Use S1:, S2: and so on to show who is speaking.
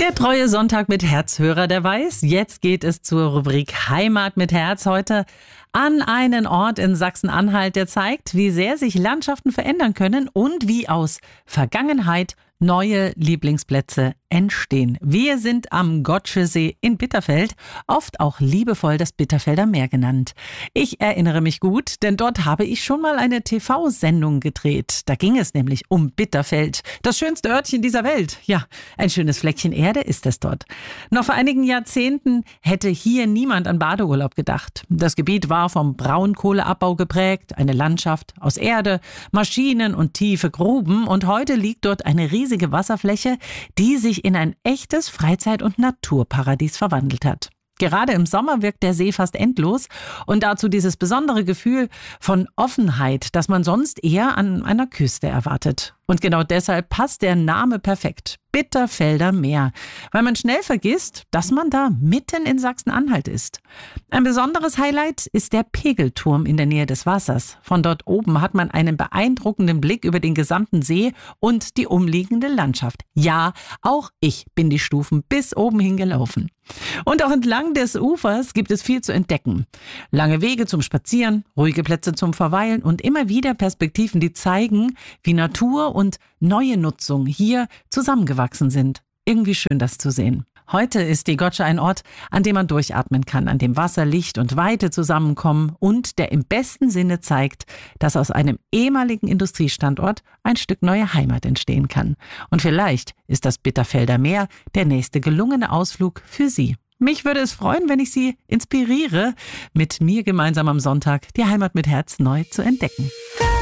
S1: Der treue Sonntag mit Herzhörer, der weiß, jetzt geht es zur Rubrik Heimat mit Herz. Heute an einen Ort in Sachsen-Anhalt, der zeigt, wie sehr sich Landschaften verändern können und wie aus Vergangenheit neue Lieblingsplätze entstehen. Wir sind am Gotschesee in Bitterfeld, oft auch liebevoll das Bitterfelder Meer genannt. Ich erinnere mich gut, denn dort habe ich schon mal eine TV-Sendung gedreht. Da ging es nämlich um Bitterfeld, das schönste Örtchen dieser Welt. Ja, ein schönes Fleckchen Erde ist es dort. Noch vor einigen Jahrzehnten hätte hier niemand an Badeurlaub gedacht. Das Gebiet war vom Braunkohleabbau geprägt, eine Landschaft aus Erde, Maschinen und tiefe Gruben, und heute liegt dort eine riesige Wasserfläche, die sich in ein echtes Freizeit- und Naturparadies verwandelt hat. Gerade im Sommer wirkt der See fast endlos und dazu dieses besondere Gefühl von Offenheit, das man sonst eher an einer Küste erwartet. Und genau deshalb passt der Name perfekt. Bitterfelder Meer, weil man schnell vergisst, dass man da mitten in Sachsen-Anhalt ist. Ein besonderes Highlight ist der Pegelturm in der Nähe des Wassers. Von dort oben hat man einen beeindruckenden Blick über den gesamten See und die umliegende Landschaft. Ja, auch ich bin die Stufen bis oben hin gelaufen. Und auch entlang des Ufers gibt es viel zu entdecken. Lange Wege zum Spazieren, ruhige Plätze zum Verweilen und immer wieder Perspektiven, die zeigen, wie Natur und neue Nutzung hier zusammengewachsen sind. Irgendwie schön, das zu sehen. Heute ist die Gotsche ein Ort, an dem man durchatmen kann, an dem Wasser, Licht und Weite zusammenkommen und der im besten Sinne zeigt, dass aus einem ehemaligen Industriestandort ein Stück neue Heimat entstehen kann. Und vielleicht ist das Bitterfelder Meer der nächste gelungene Ausflug für Sie. Mich würde es freuen, wenn ich Sie inspiriere, mit mir gemeinsam am Sonntag die Heimat mit Herz neu zu entdecken.